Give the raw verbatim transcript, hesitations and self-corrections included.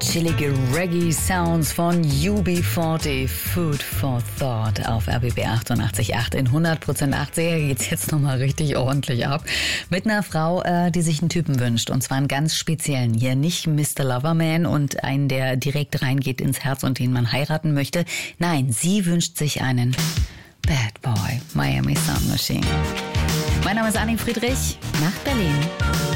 Chillige Reggae-Sounds von U B vierzig, Food for Thought auf R B B achtundachtzig Komma acht in hundert Prozent achtziger geht's jetzt nochmal richtig ordentlich ab. Mit einer Frau, äh, die sich einen Typen wünscht, und zwar einen ganz speziellen. Hier nicht Mister Loverman und einen, der direkt reingeht ins Herz und den man heiraten möchte. Nein, sie wünscht sich einen Bad Boy, Miami Sound Machine. Mein Name ist Anni Friedrich, nach Berlin.